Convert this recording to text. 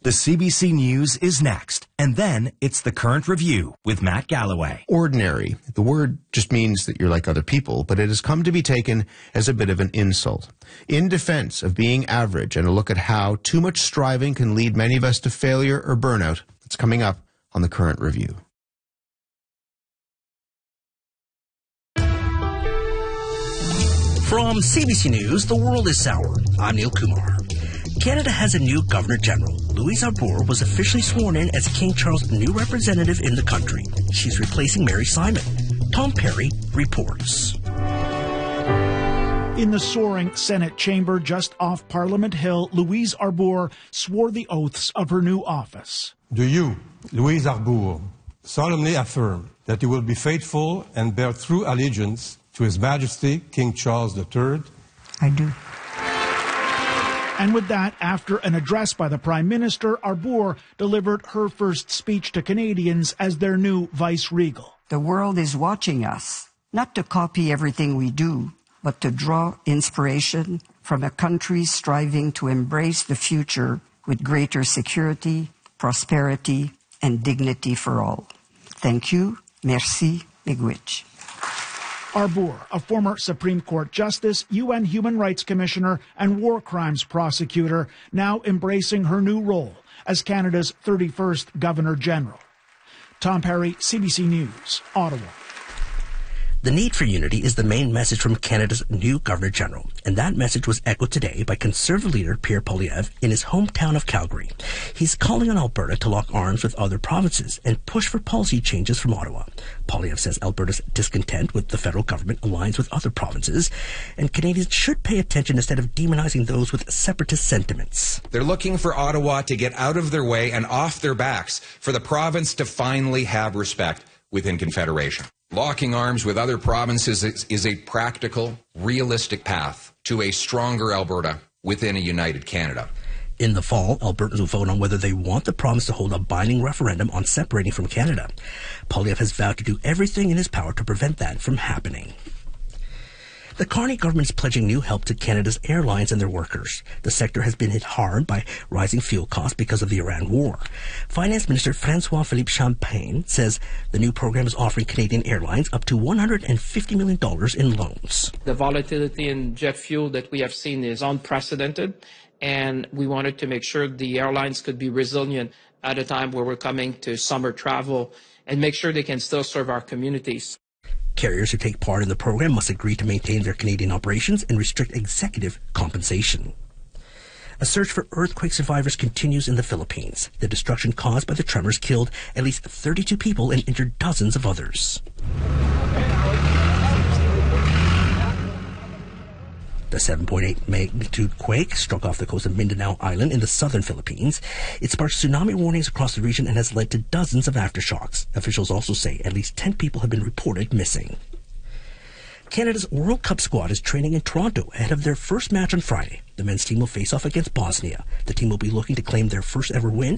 The CBC News is next, and then it's The Current Review with Matt Galloway. Ordinary. The word just means that you're like other people, but it has come to be taken as a bit of an insult. In defense of being average and a look at how too much striving can lead many of us to failure or burnout, it's coming up on The Current Review. From CBC News, the world is sour. I'm Neil Kumar. Canada has a new Governor-General. Louise Arbour was officially sworn in as King Charles' new representative in the country. She's replacing Mary Simon. Tom Perry reports. In the soaring Senate chamber just off Parliament Hill, Louise Arbour swore the oaths of her new office. Do you, Louise Arbour, solemnly affirm that you will be faithful and bear true allegiance to His Majesty King Charles III? I do. And with that, after an address by the Prime Minister, Arbour delivered her first speech to Canadians as their new vice-regal. The world is watching us, not to copy everything we do, but to draw inspiration from a country striving to embrace the future with greater security, prosperity, and dignity for all. Thank you. Merci. Miigwech. Arbour, a former Supreme Court Justice, UN Human Rights Commissioner, and war crimes prosecutor, now embracing her new role as Canada's 31st Governor-General. Tom Perry, CBC News, Ottawa. The need for unity is the main message from Canada's new Governor-General, and that message was echoed today by Conservative leader Pierre Poilievre in his hometown of Calgary. He's calling on Alberta to lock arms with other provinces and push for policy changes from Ottawa. Poilievre says Alberta's discontent with the federal government aligns with other provinces, and Canadians should pay attention instead of demonizing those with separatist sentiments. They're looking for Ottawa to get out of their way and off their backs for the province to finally have respect within Confederation. Locking arms with other provinces is a practical, realistic path to a stronger Alberta within a united Canada. In the fall, Albertans will vote on whether they want the province to hold a binding referendum on separating from Canada. Poilievre has vowed to do everything in his power to prevent that from happening. The Carney government is pledging new help to Canada's airlines and their workers. The sector has been hit hard by rising fuel costs because of the Iran war. Finance Minister François-Philippe Champagne says the new program is offering Canadian airlines up to $150 million in loans. The volatility in jet fuel that we have seen is unprecedented, and we wanted to make sure the airlines could be resilient at a time where we're coming to summer travel and make sure they can still serve our communities. Carriers who take part in the program must agree to maintain their Canadian operations and restrict executive compensation. A search for earthquake survivors continues in the Philippines. The destruction caused by the tremors killed at least 32 people and injured dozens of others. The 7.8 magnitude quake struck off the coast of Mindanao Island in the southern Philippines. It sparked tsunami warnings across the region and has led to dozens of aftershocks. Officials also say at least 10 people have been reported missing. Canada's World Cup squad is training in Toronto ahead of their first match on Friday. The men's team will face off against Bosnia. The team will be looking to claim their first ever win